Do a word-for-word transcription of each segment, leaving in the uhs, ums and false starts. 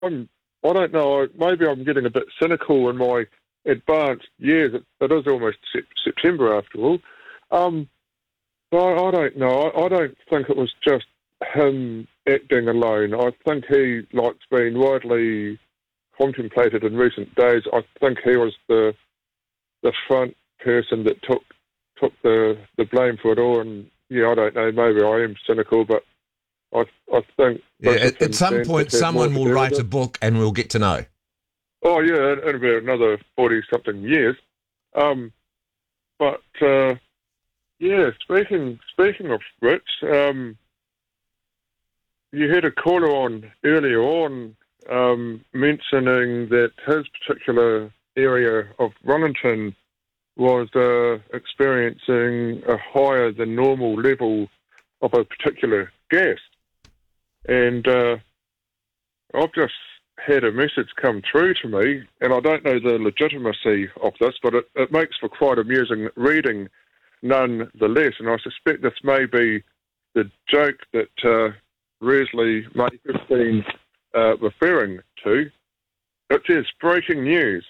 I'm, I don't know, maybe I'm getting a bit cynical in my advanced years. It, it is almost sep- September after all. Um, I, I don't know. I, I don't think it was just him acting alone. I think he, like, been widely contemplated in recent days. I think he was the the front person that took took the, the blame for it all. And yeah, I don't know. Maybe I am cynical, but I I think yeah, at, at some point someone will write a book and we'll get to know. Oh yeah, in, in about another forty something years. Um, but uh, yeah, speaking speaking of Rich, um, you had a caller on earlier on um, mentioning that his particular area of Wellington was uh, experiencing a higher than normal level of a particular gas. And uh, I've just had a message come through to me, and I don't know the legitimacy of this, but it, it makes for quite amusing reading nonetheless. And I suspect this may be the joke that uh, Resley may have been uh, referring to. It says, breaking news.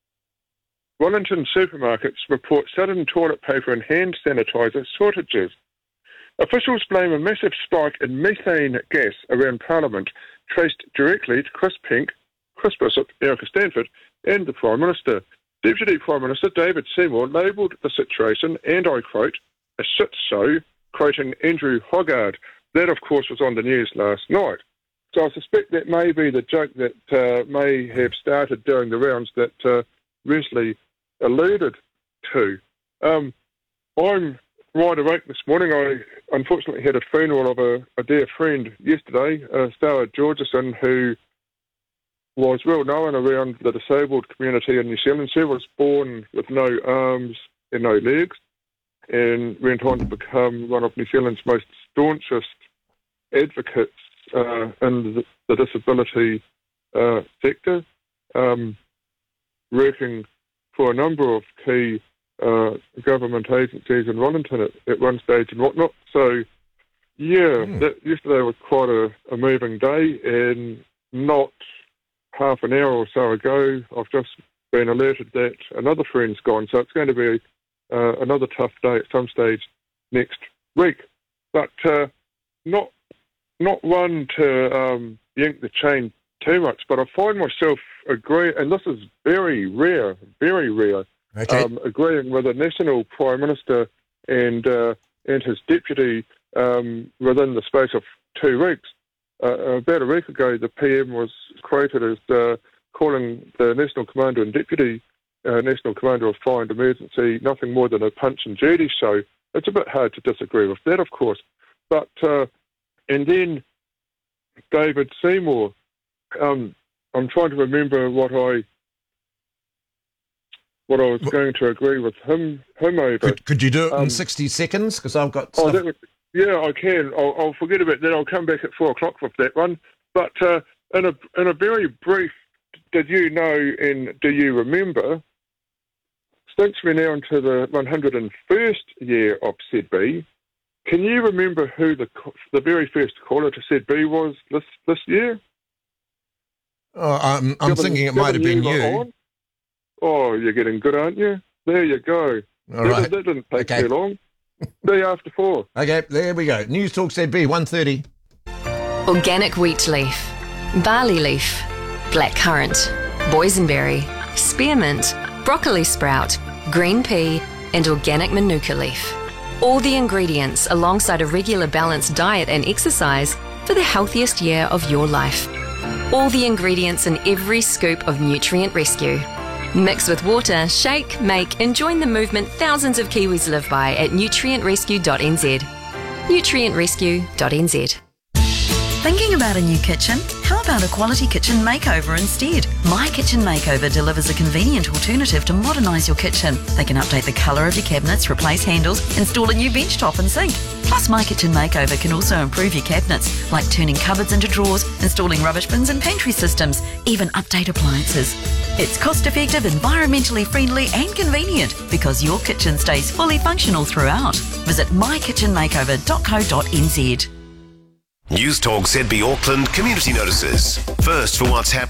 Wellington supermarkets report sudden toilet paper and hand sanitizer shortages. Officials blame a massive spike in methane gas around Parliament, traced directly to Chris Pink, Chris Bishop, Erica Stanford, and the Prime Minister. Deputy Prime Minister David Seymour labelled the situation, and I quote, a shit show, quoting Andrew Hoggard. That, of course, was on the news last night. So I suspect that may be the joke that uh, may have started doing the rounds that uh, Resley alluded to. Um, I'm wide awake this morning. I unfortunately had a funeral of a, a dear friend yesterday, uh, Stella Georgeson, who was well known around the disabled community in New Zealand. She was born with no arms and no legs and went on to become one of New Zealand's most staunchest advocates uh, in the, the disability uh, sector, um, working for a number of key uh, government agencies in Wellington at, at one stage and whatnot. So, yeah, mm. that, yesterday was quite a, a moving day, and not half an hour or so ago, I've just been alerted that another friend's gone. So it's going to be uh, another tough day at some stage next week. But uh, not not one to um, yank the chain too much, but I find myself agree, and this is very rare, very rare, okay. um, agreeing with a National Prime Minister and uh, and his deputy um, within the space of two weeks. Uh, about a week ago, the P M was quoted as uh, calling the National Commander and Deputy uh, National Commander of Fire and Emergency nothing more than a punch and judy show. It's a bit hard to disagree with that, of course. But uh, and then David Seymour. Um, I'm trying to remember what I what I was going to agree with him him over. Could, could you do it um, in sixty seconds? Because I've got oh, stuff. that would, yeah, I can. I'll, I'll forget about that. I'll come back at four o'clock with that one. But uh, in a in a very brief, did you know and do you remember? Since we're now into the one hundred first year of Z E D B, can you remember who the the very first caller to Z E D B was this this year? Oh, I'm, I'm given, thinking it might have been you. On? Oh, you're getting good, aren't you? There you go. All that, right. that didn't take okay. too long. Day after four. Okay, there we go. News Talk Z B, one thirty. Organic wheat leaf, barley leaf, blackcurrant, boysenberry, spearmint, broccoli sprout, green pea, and organic manuka leaf. All the ingredients alongside a regular balanced diet and exercise for the healthiest year of your life. All the ingredients in every scoop of Nutrient Rescue. Mix with water, shake, make, and join the movement thousands of Kiwis live by at nutrient rescue dot n z. nutrient rescue dot n z. Thinking about a new kitchen? How about a quality kitchen makeover instead? My Kitchen Makeover delivers a convenient alternative to modernise your kitchen. They can update the colour of your cabinets, replace handles, install a new bench top and sink. Plus, My Kitchen Makeover can also improve your cabinets, like turning cupboards into drawers, installing rubbish bins and pantry systems, even update appliances. It's cost-effective, environmentally friendly and convenient because your kitchen stays fully functional throughout. Visit my kitchen makeover dot co dot n z. News Talk Z B Auckland Community Notices. First for what's happening.